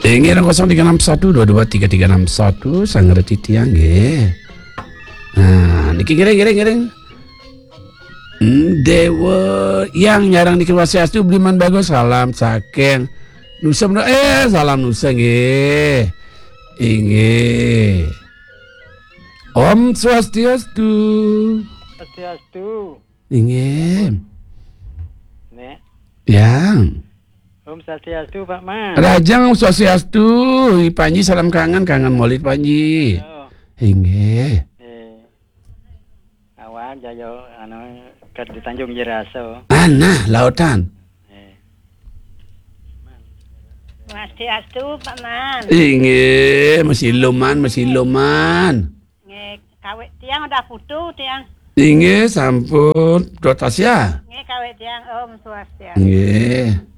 Inggih 0361223361 sangreti tiyang nggih. Nah, niki giring. Dewa yang nyarang niki Swastiastu Bliman bagus salam saking Nusa salam Nusa nggih. Inggih. Om Swastiastu. Swastiastu. Inggih. Nek. Yang. Om Swastiastu Pak Man. Rajang Om Swastiastu. Panji salam kangen Maulid Panji. Oh. Inggih. Awak jayo ke di Tanjung Jeraso. Nah, lautan. Swastiastu Pak Man. Inggih, masih luman. Nggih, kawit tiang udah putu tiang. Inggih, sampun. Dotas ya. Nggih, kawit tiang Om Swastiastu. Nggih.